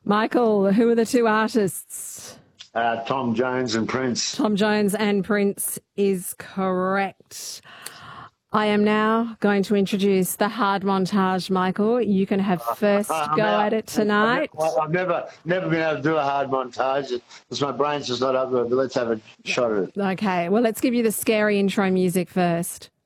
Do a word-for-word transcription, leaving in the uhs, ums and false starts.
Michael, who are the two artists? Uh, Tom Jones and Prince. Tom Jones and Prince is correct. I am now going to introduce the hard montage, Michael. You can have first Uh, go out. at it tonight. I've, I've never never been able to do a hard montage because my brain's just not up to it, but let's have a shot at it. Okay, well, let's give you the scary intro music first.